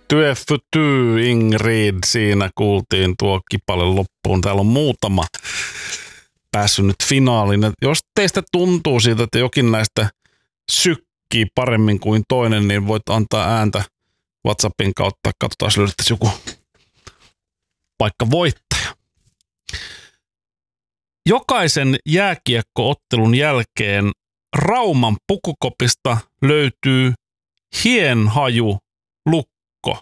Tyefty Ingrid, siinä kuultiin tuo kipale loppuun. Täällä on muutama päässyt nyt finaaliin. Jos teistä tuntuu siitä, että jokin näistä sykkii paremmin kuin toinen, niin voit antaa ääntä WhatsAppin kautta. Katsotaan, jos löydettäisiin joku paikka voittaja. Jokaisen jääkiekkoottelun jälkeen Rauman pukukopista löytyy hienhaju lukko.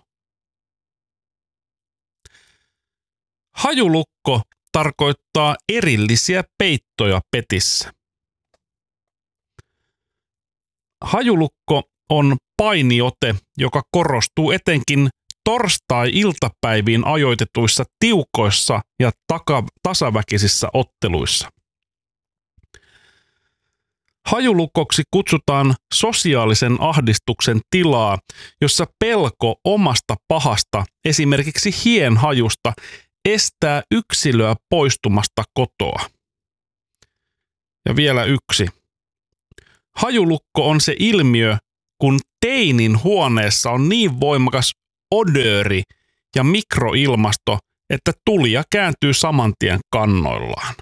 Hajulukko tarkoittaa erillisiä peittoja petissä. Hajulukko on painiote, joka korostuu etenkin torstai-iltapäiviin ajoitetuissa tiukoissa ja tasaväkisissä otteluissa. Hajulukoksi kutsutaan sosiaalisen ahdistuksen tilaa, jossa pelko omasta pahasta, esimerkiksi hienhajusta, estää yksilöä poistumasta kotoa. Ja vielä yksi. Hajulukko on se ilmiö, kun teinin huoneessa on niin voimakas odööri ja mikroilmasto, että tulija kääntyy saman tien kannoillaan.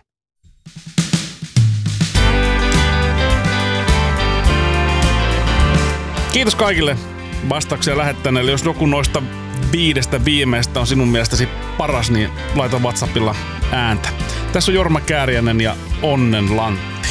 Kiitos kaikille vastauksia lähettäneille. Jos joku noista 5 viimeistä on sinun mielestäsi paras, niin laita WhatsAppilla ääntä. Tässä on Jorma Kääriäinen ja Onnen Lantti.